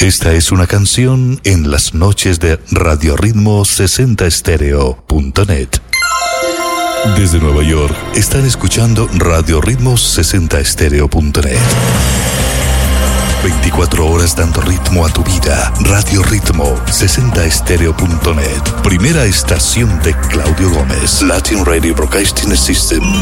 Esta es una canción en las noches de RadioRitmo60Stereo.net. Desde Nueva York están escuchando RadioRitmo60Stereo.net. 24 horas dando ritmo a tu vida. Radio Ritmo 60Stereo.net. Primera estación de Claudio Gómez. Latin Radio Broadcasting System.